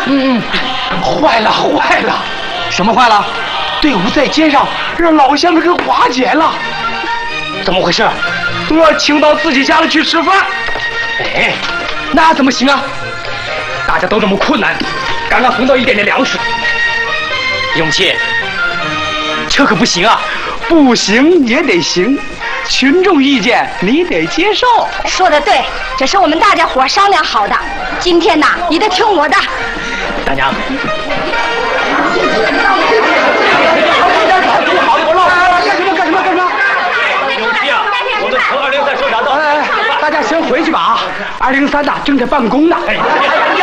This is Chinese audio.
坏了坏了！ 什么坏了？ 队伍在街上让老乡给瓦解了。 怎么回事？ 我请到自己家里去吃饭。 哎，那怎么行啊？大家都这么困难，刚刚分到一点点粮食。永琪，这可不行啊！ 不行也得行，群众意见你得接受。 说得对，这是我们大家伙商量好的。今天呐，你得听我的。 大娘， 干什么？ 永琪啊，我们城203收闸到。 大家先回去吧啊！203呐正在办公呢。 要